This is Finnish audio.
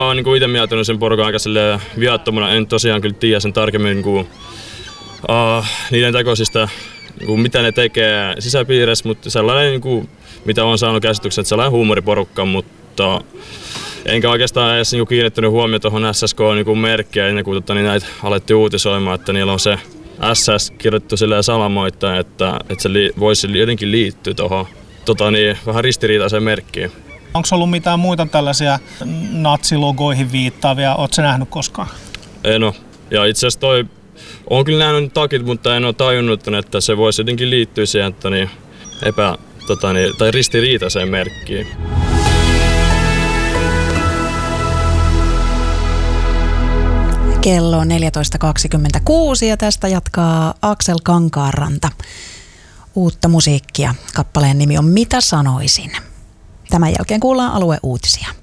Olen niin itse miettinyt sen porukan aika viattomana. En tosiaan kyllä tiedä sen tarkemmin niiden tekoisista, mitä ne tekee sisäpiirissä, mutta sellainen, mitä olen saanut käsityksen, että sellainen huumoriporukka, mutta enkä oikeastaan edes kiinnittänyt huomioon tuohon SSK-merkkiä ennen kuin näitä alettiin uutisoimaan, että niillä on se SS kirjoittu salamoittain, että se voisi jotenkin liittyä tuohon vähän ristiriitaiseen merkkiin. Onko ollut mitään muita tällaisia natsilogoihin viittaavia? Oletko sä nähnyt koskaan? En ole. Ja itse asiassa olen kyllä nähnyt takit, mutta en ole tajunnut, että se voisi jotenkin liittyä siihen tai ristiriitaiseen merkkiin. Kello on 14.26 ja tästä jatkaa Aksel Kankaanranta. Uutta musiikkia. Kappaleen nimi on Mitä sanoisin. Tämän jälkeen kuullaan alueuutisia.